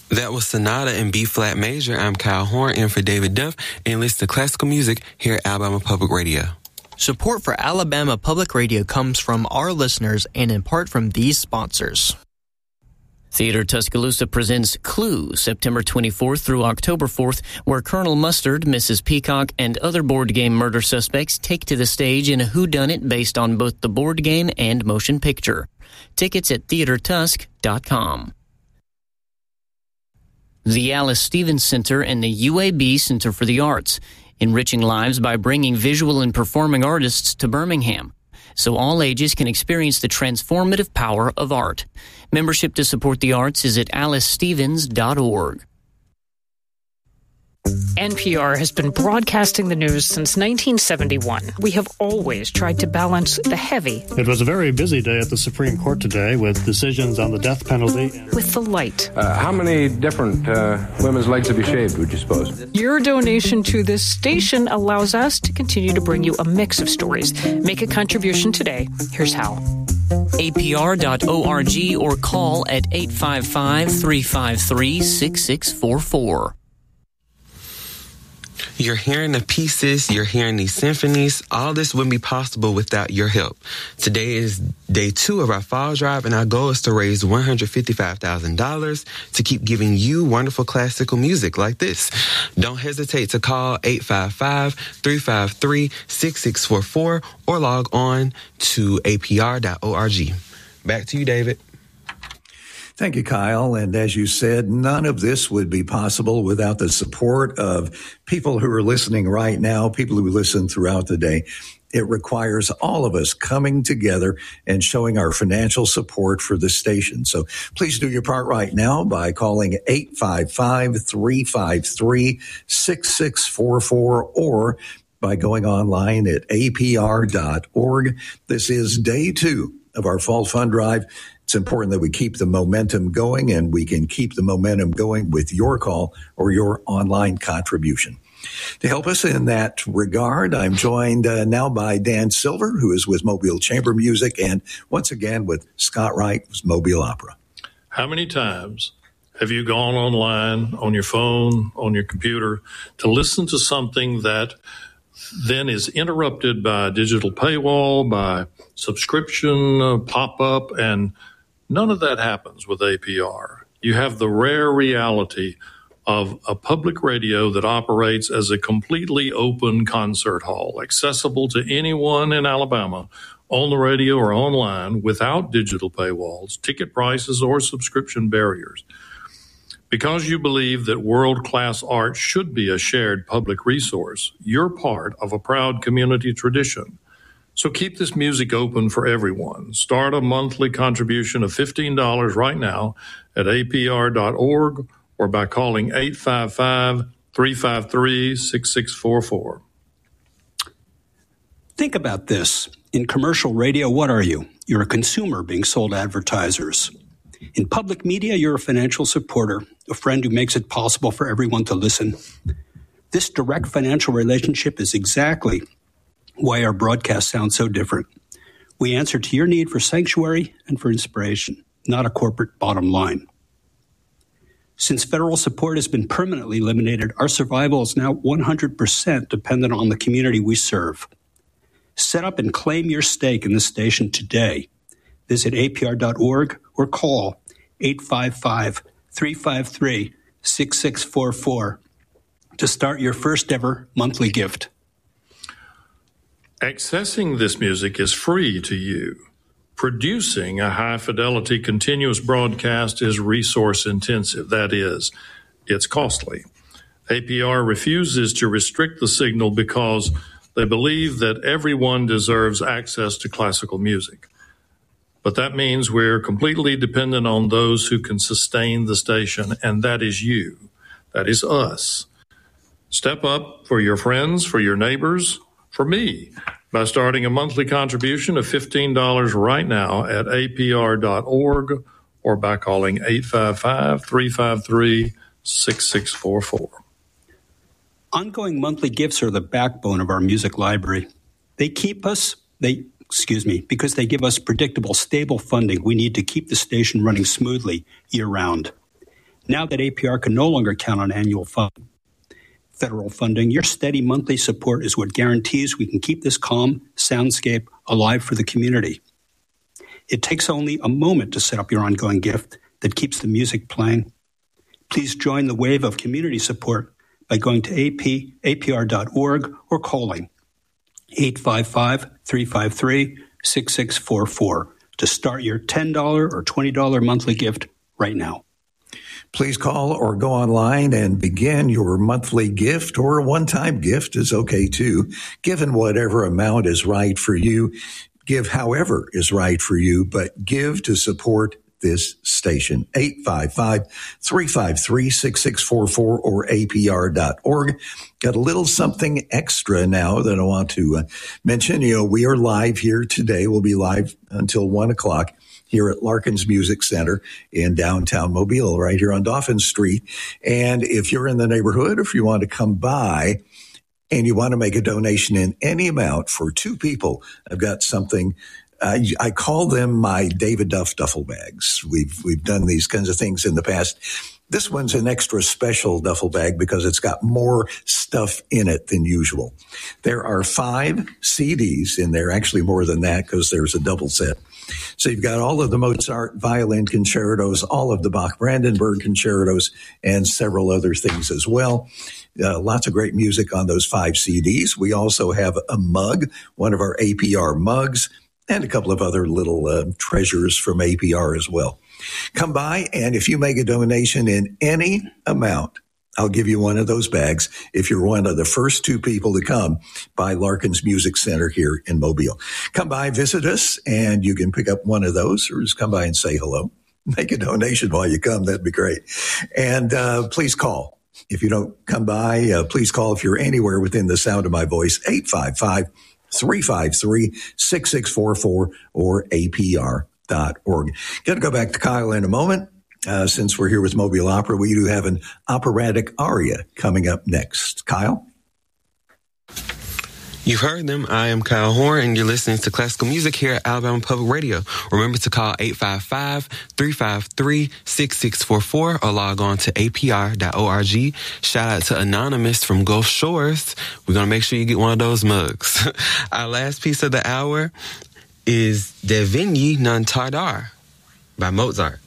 That was Sonata in B-flat major. I'm Kyle Horn in for David Duff, and listen to classical music here at Alabama Public Radio. Support for Alabama Public Radio comes from our listeners and in part from these sponsors. Theater Tuscaloosa presents Clue, September 24th through October 4th, where Colonel Mustard, Mrs. Peacock, and other board game murder suspects take to the stage in a whodunit based on both the board game and motion picture. Tickets at theatertusk.com. The Alice Stevens Center and the UAB Center for the Arts, enriching lives by bringing visual and performing artists to Birmingham, so all ages can experience the transformative power of art. Membership to support the arts is at alicestevens.org. NPR has been broadcasting the news since 1971. We have always tried to balance the heavy. It was a very busy day at the Supreme Court today with decisions on the death penalty. With the light. How many different women's legs have you shaved, would you suppose? Your donation to this station allows us to continue to bring you a mix of stories. Make a contribution today. Here's how. APR.org or call at 855-353-6644. You're hearing the pieces, you're hearing these symphonies. All this wouldn't be possible without your help. Today is day 2 of our fall drive, and our goal is to raise $155,000 to keep giving you wonderful classical music like this. Don't hesitate to call 855-353-6644 or log on to apr.org. Back to you, David. Thank you, Kyle. And as you said, none of this would be possible without the support of people who are listening right now, people who listen throughout the day. It requires all of us coming together and showing our financial support for the station. So please do your part right now by calling 855-353-6644 or by going online at apr.org. This is day 2 of our fall fund drive. It's important that we keep the momentum going, and we can keep the momentum going with your call or your online contribution. To help us in that regard, I'm joined now by Dan Silver, who is with Mobile Chamber Music, and once again with Scott Wright with Mobile Opera. How many times have you gone online, on your phone, on your computer, to listen to something that then is interrupted by a digital paywall, by subscription pop-up, and none of that happens with APR. You have the rare reality of a public radio that operates as a completely open concert hall, accessible to anyone in Alabama on the radio or online without digital paywalls, ticket prices, or subscription barriers. Because you believe that world-class art should be a shared public resource, you're part of a proud community tradition. So keep this music open for everyone. Start a monthly contribution of $15 right now at apr.org or by calling 855-353-6644. Think about this. In commercial radio, what are you? You're a consumer being sold advertisers. In public media, you're a financial supporter, a friend who makes it possible for everyone to listen. This direct financial relationship is exactly why our broadcast sounds so different. We answer to your need for sanctuary and for inspiration, not a corporate bottom line. Since federal support has been permanently eliminated, our survival is now 100% dependent on the community we serve. Set up and claim your stake in this station today. Visit apr.org or call 855-353-6644 to start your first ever monthly gift. Accessing this music is free to you. Producing a high-fidelity continuous broadcast is resource-intensive. That is, it's costly. APR refuses to restrict the signal because they believe that everyone deserves access to classical music. But that means we're completely dependent on those who can sustain the station, and that is you. That is us. Step up for your friends, for your neighbors, for me, by starting a monthly contribution of $15 right now at apr.org or by calling 855-353-6644. Ongoing monthly gifts are the backbone of our music library. Because they give us predictable, stable funding we need to keep the station running smoothly year-round. Now that APR can no longer count on annual federal funding, your steady monthly support is what guarantees we can keep this calm soundscape alive for the community. It takes only a moment to set up your ongoing gift that keeps the music playing. Please join the wave of community support by going to apr.org or calling 855-353-6644 to start your $10 or $20 monthly gift right now. Please call or go online and begin your monthly gift, or a one-time gift is okay too. Given whatever amount is right for you, give however is right for you, but give to support this station. 855-353-6644 or apr.org. Got a little something extra now that I want to mention. We are live here today. We'll be live until 1 o'clock. Here at Larkins Music Center in downtown Mobile, right here on Dauphin Street. And if you're in the neighborhood, or if you want to come by and you want to make a donation in any amount for two people, I've got something. I call them my David Duff duffel bags. We've done these kinds of things in the past. This one's an extra special duffel bag because it's got more stuff in it than usual. There are 5 CDs in there, actually more than that because there's a double set. So you've got all of the Mozart violin concertos, all of the Bach-Brandenburg concertos, and several other things as well. Lots of great music on those 5 CDs. We also have a mug, one of our APR mugs, and a couple of other little treasures from APR as well. Come by, and if you make a donation in any amount, I'll give you one of those bags if you're one of the first 2 people to come by Larkins Music Center here in Mobile. Come by, visit us, and you can pick up one of those, or just come by and say hello. Make a donation while you come. That'd be great. And please call. If you don't come by, please call if you're anywhere within the sound of my voice, 855-353-6644 or APR.org. Going to go back to Kyle in a moment. Since we're here with Mobile Opera, we do have an operatic aria coming up next. Kyle? You've heard them. I am Kyle Horn, and you're listening to classical music here at Alabama Public Radio. Remember to call 855-353-6644 or log on to apr.org. Shout out to Anonymous from Gulf Shores. We're going to make sure you get one of those mugs. Our last piece of the hour is De Vigny non Tardar by Mozart.